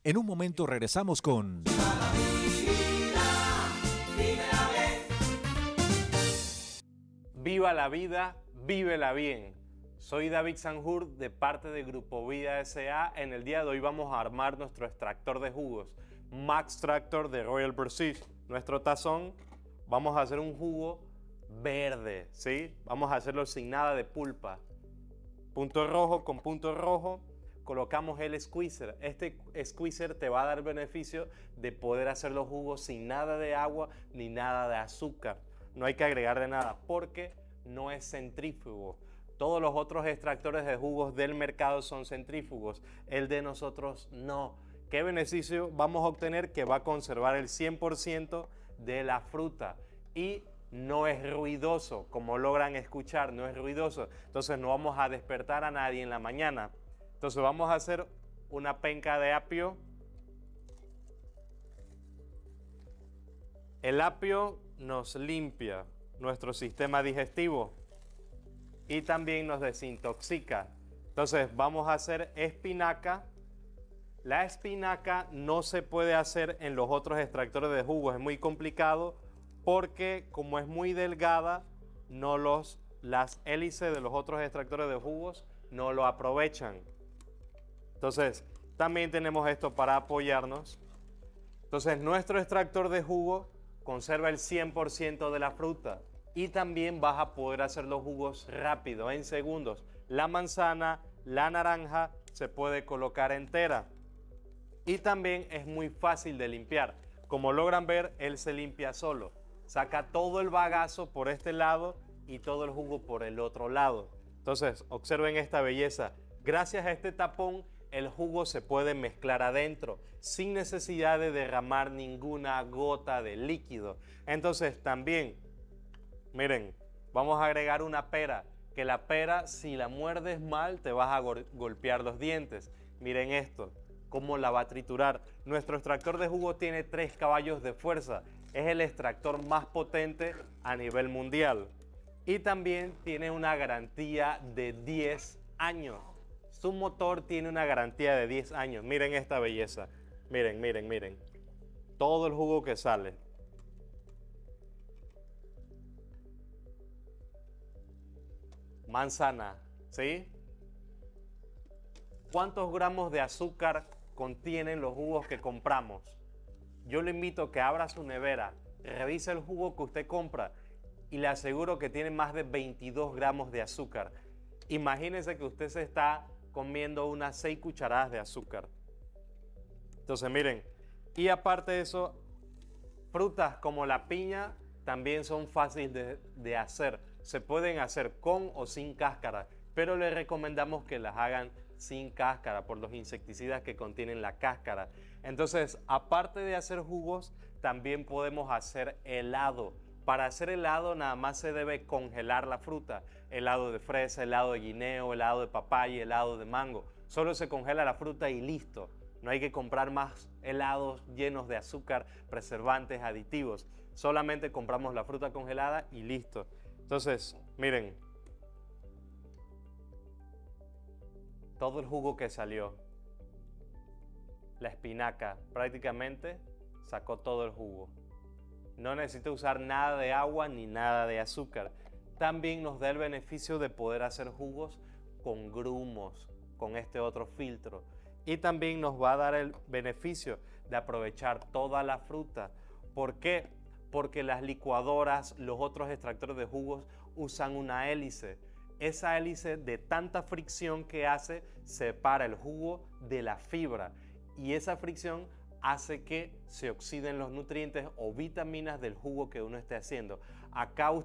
En un momento regresamos con Viva la vida, vívela bien. Soy David Sanjur de parte de Grupo Vida S.A. En el día de hoy vamos a armar nuestro extractor de jugos Max Tractor de Royal Prestige. Nuestro tazón, vamos a hacer un jugo verde, ¿sí? Vamos a hacerlo sin nada de pulpa. Punto rojo con punto rojo, colocamos el squeezer. Este squeezer te va a dar beneficio de poder hacer los jugos sin nada de agua ni nada de azúcar. No hay que agregarle nada porque no es centrífugo. Todos los otros extractores de jugos del mercado son centrífugos. El de nosotros no. ¿Qué beneficio vamos a obtener? Que va a conservar el 100% de la fruta y no es ruidoso, como logran escuchar, no es ruidoso. Entonces no vamos a despertar a nadie en la mañana. Entonces vamos a hacer una penca de apio. El apio nos limpia nuestro sistema digestivo y también nos desintoxica. Entonces vamos a hacer espinaca. La espinaca no se puede hacer en los otros extractores de jugos, es muy complicado porque como es muy delgada, las hélices de los otros extractores de jugos no lo aprovechan. Entonces también tenemos esto para apoyarnos. Entonces nuestro extractor de jugo conserva el 100% de la fruta y también vas a poder hacer los jugos rápido, en segundos. La manzana, la naranja se puede colocar entera y también es muy fácil de limpiar. Como logran ver, él se limpia solo. Saca todo el bagazo por este lado y todo el jugo por el otro lado. Entonces observen esta belleza. Gracias a este tapón el jugo se puede mezclar adentro sin necesidad de derramar ninguna gota de líquido. Entonces también, miren, vamos a agregar una pera, que la pera si la muerdes mal te vas a golpear los dientes. Miren esto, cómo la va a triturar. Nuestro extractor de jugo tiene 3 caballos de fuerza. Es el extractor más potente a nivel mundial. Y también tiene una garantía de 10 años. Su motor tiene una garantía de 10 años. Miren esta belleza. Miren, miren, miren. Todo el jugo que sale. Manzana, ¿sí? ¿Cuántos gramos de azúcar contienen los jugos que compramos? Yo le invito a que abra su nevera, revise el jugo que usted compra y le aseguro que tiene más de 22 gramos de azúcar. Imagínese que usted se está comiendo unas 6 cucharadas de azúcar. Entonces miren, y aparte de eso, frutas como la piña también son fáciles de hacer. Se pueden hacer con o sin cáscara, pero les recomendamos que las hagan sin cáscara por los insecticidas que contienen la cáscara. Entonces, aparte de hacer jugos, también podemos hacer helado. Para hacer helado nada más se debe congelar la fruta. Helado de fresa, helado de guineo, helado de papaya, helado de mango. Solo se congela la fruta y listo. No hay que comprar más helados llenos de azúcar, preservantes, aditivos. Solamente compramos la fruta congelada y listo. Entonces, miren. Todo el jugo que salió. La espinaca prácticamente sacó todo el jugo. No necesita usar nada de agua ni nada de azúcar. También nos da el beneficio de poder hacer jugos con grumos, con este otro filtro. Y también nos va a dar el beneficio de aprovechar toda la fruta. ¿Por qué? Porque las licuadoras, los otros extractores de jugos usan una hélice. Esa hélice de tanta fricción que hace separa el jugo de la fibra y esa fricción hace que se oxiden los nutrientes o vitaminas del jugo que uno esté haciendo. Acá